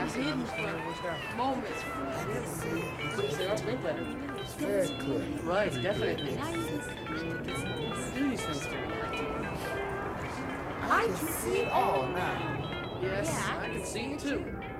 been hidden for moments. I can see it. So that's way better. It's very clear. Right, definitely. Now you can Do these things to me. I can see it all now. Yes, Yeah, I I can see it too.